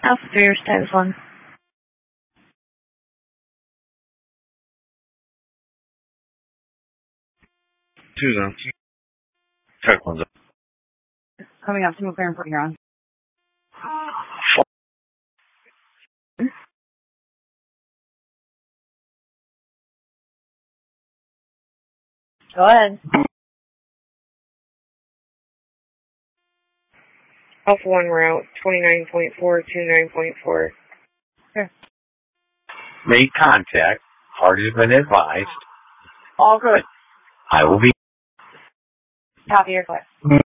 Alpha 3 or status 1. Susan. Check 1. Coming up to McLaren in Port Huron. Go ahead. Alpha 1 route 29.4 to 9.4. Sure. Make contact. Heart has been advised. All good. I will be. Copy your clip.